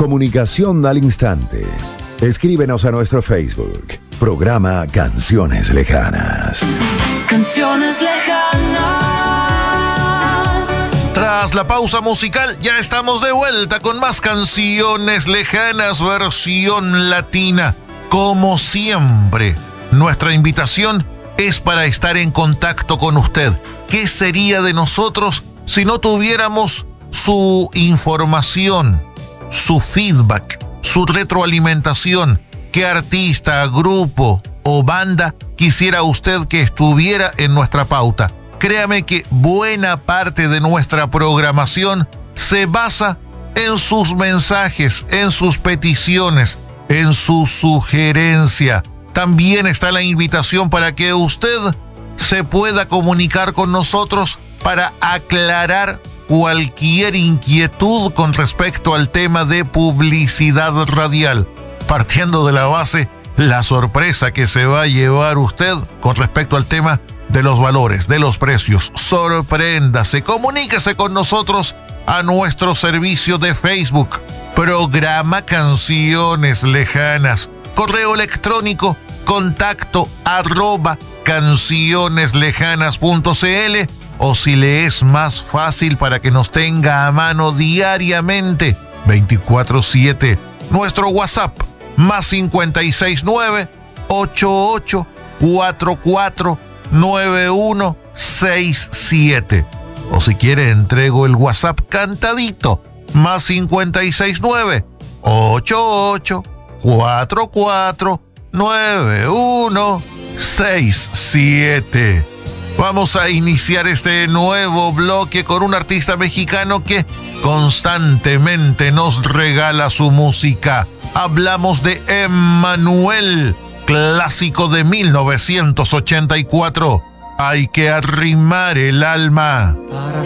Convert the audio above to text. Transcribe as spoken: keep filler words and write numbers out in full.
comunicación al instante. Escríbenos a nuestro Facebook, programa Canciones Lejanas. Canciones lejanas. Tras la pausa musical, ya estamos de vuelta con más Canciones Lejanas, versión latina. Como siempre, nuestra invitación es para estar en contacto con usted. ¿Qué sería de nosotros si no tuviéramos su información, su feedback, su retroalimentación? ¿Qué artista, grupo o banda quisiera usted que estuviera en nuestra pauta? Créame que buena parte de nuestra programación se basa en sus mensajes, en sus peticiones, en su sugerencia. También está la invitación para que usted se pueda comunicar con nosotros para aclarar cualquier inquietud con respecto al tema de publicidad radial, partiendo de la base la sorpresa que se va a llevar usted con respecto al tema de los valores, de los precios. Sorpréndase, comuníquese con nosotros a nuestro servicio de Facebook, programa Canciones Lejanas, correo electrónico contacto arroba cancioneslejanas punto cl, o si le es más fácil para que nos tenga a mano diariamente veinticuatro siete, nuestro WhatsApp más cincuenta y seis nueve, ochenta y ocho, cuarenta y cuatro, noventa y uno sesenta y siete. O si quiere, entrego el WhatsApp cantadito, más cincuenta y seis nueve, ochenta y ocho, cuarenta y cuatro, noventa y uno sesenta y siete. Vamos a iniciar este nuevo bloque con un artista mexicano que constantemente nos regala su música. Hablamos de Emmanuel, clásico de mil novecientos ochenta y cuatro. Hay que arrimar el alma. Para